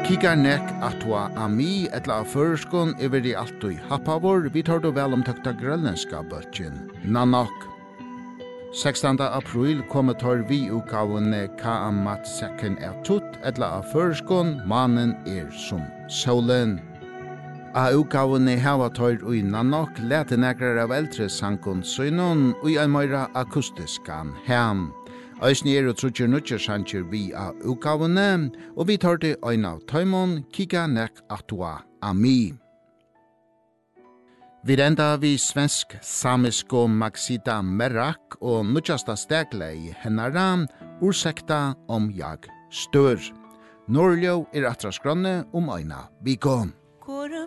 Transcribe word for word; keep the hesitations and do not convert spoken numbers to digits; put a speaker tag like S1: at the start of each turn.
S1: Kikar nek atwa ami etla av førskon iver de altui happavor, vi tar du vel omtøkta grønlandska bøtjen, Nanok. sekstende april kommer tar vi ukavene Kaamat sekken er tutt, etla av førskon, mannen er som solen. A ukavene hava tar ui Nanok lete nekrar av eldre sankon synon ui en meira akustiskan hem. Eisni er og trutjer nutjer sanger vi av ukavene, og vi tar til ein av taimon kika nek atua ami. Vi enda vi svensk samisko Maxita Merak og nutjasta steglei hennara ursäkta om jag stør. Norrljó er atra skranne om eina vikon.